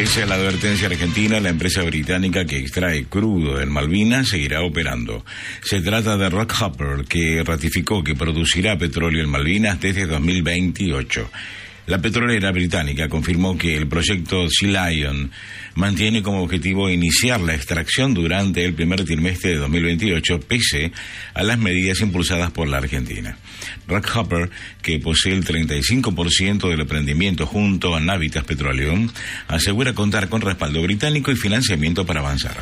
Pese a la advertencia argentina, la empresa británica que extrae crudo en Malvinas seguirá operando. Se trata de Rockhopper, que ratificó que producirá petróleo en Malvinas desde 2028. La petrolera británica confirmó que el proyecto Sea Lion mantiene como objetivo iniciar la extracción durante el primer trimestre de 2028, pese a las medidas impulsadas por la Argentina. Rockhopper, que posee el 35% del emprendimiento junto a Navitas Petroleum, asegura contar con respaldo británico y financiamiento para avanzar.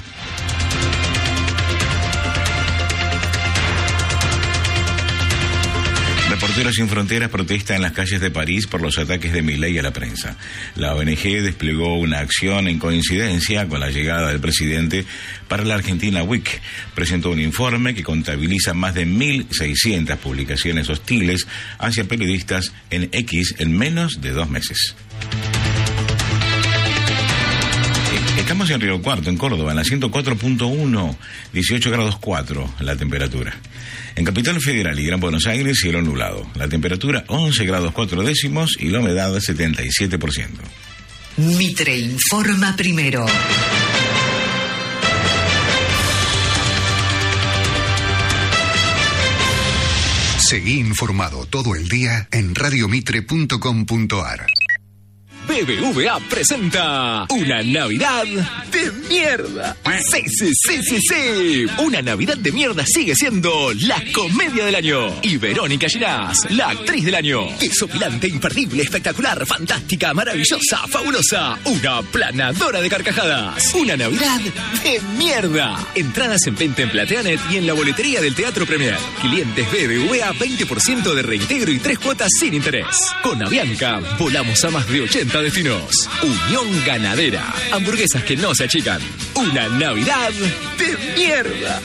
Reporteros Sin Fronteras protesta en las calles de París por los ataques de Milei a la prensa. La ONG desplegó una acción en coincidencia con la llegada del presidente para la Argentina Week. Presentó un informe que contabiliza más de 1.600 publicaciones hostiles hacia periodistas en X en menos de 2 meses. Estamos en Río Cuarto, en Córdoba, en la 104.1, 18 grados 4 la temperatura. En Capital Federal y Gran Buenos Aires, cielo nublado. La temperatura 11 grados 4 décimos y la humedad 77%. Mitre informa primero. Seguí informado todo el día en radiomitre.com.ar. BBVA presenta una Navidad de mierda. Sí. Una Navidad de mierda sigue siendo la comedia del año. Y Verónica Ginás, la actriz del año. Desopilante, imperdible, espectacular, fantástica, maravillosa, fabulosa. Una planadora de carcajadas. Una Navidad de mierda. Entradas en venta en Plateanet y en la boletería del Teatro Premier. Clientes BBVA, 20% de reintegro y 3 cuotas sin interés. Con Avianca, volamos a más de 80 destinos. Unión Ganadera. Hamburguesas que no se achican. Una Navidad de mierda.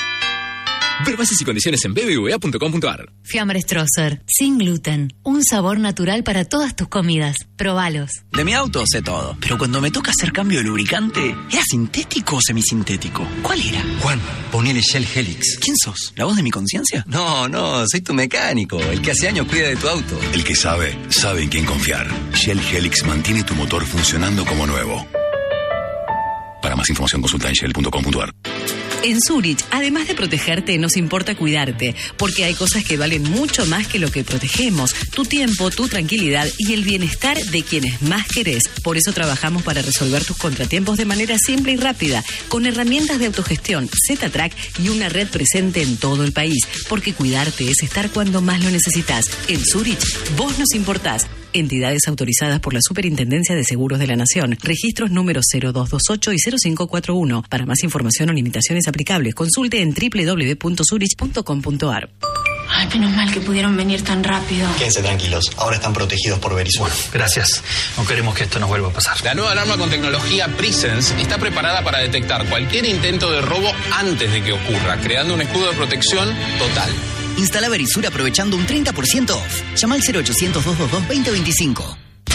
Ver bases y condiciones en bbva.com.ar. Fiambre Strosser, sin gluten. Un sabor natural para todas tus comidas. Probalos. De mi auto sé todo, pero cuando me toca hacer cambio de lubricante, ¿era sintético o semisintético? ¿Cuál era? Juan, ponele Shell Helix. ¿Quién sos? ¿La voz de mi conciencia? No, soy tu mecánico, el que hace años cuida de tu auto. El que sabe en quién confiar. Shell Helix mantiene tu motor funcionando como nuevo. Para más información consulta en shell.com.ar. En Zurich, además de protegerte, nos importa cuidarte, porque hay cosas que valen mucho más que lo que protegemos: tu tiempo, tu tranquilidad y el bienestar de quienes más querés. Por eso trabajamos para resolver tus contratiempos de manera simple y rápida, con herramientas de autogestión, Z-Track y una red presente en todo el país, porque cuidarte es estar cuando más lo necesitas. En Zurich, vos nos importás. Entidades autorizadas por la Superintendencia de Seguros de la Nación. Registros números 0228 y 0541. Para más información o limitaciones aplicables, consulte en www.zurich.com.ar. Ay, menos mal que pudieron venir tan rápido. Quédense tranquilos, ahora están protegidos por Verisur. Bueno, gracias. No queremos que esto nos vuelva a pasar. La nueva alarma con tecnología Presence está preparada para detectar cualquier intento de robo antes de que ocurra, creando un escudo de protección total. Instala Verisur aprovechando un 30% off. Llama al 0800-222-2025.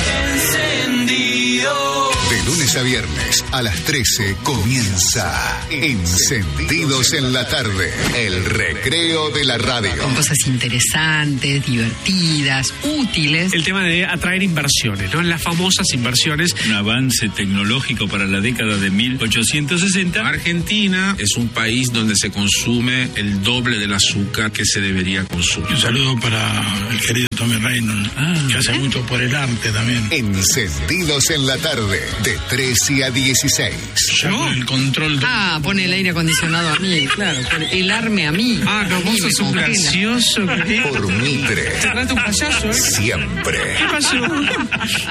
Encendido. De lunes a viernes a las 13 comienza Encendidos en la tarde, el recreo de la radio. Con cosas interesantes, divertidas, útiles. El tema de atraer inversiones, ¿no? Las famosas inversiones. Un avance tecnológico para la década de 1860. Argentina es un país donde se consume el doble del azúcar que se debería consumir. Un saludo para el querido Tommy Reynolds, que hace mucho por el arte también. Encendidos en la tarde, de 13 a 16. ¿Yo? El control de... pone el aire acondicionado a mí, claro. El arme a mí. No, vos sos un gracioso. Por Mitre. Te trata un payaso, ¿eh? Siempre. ¿Qué pasó?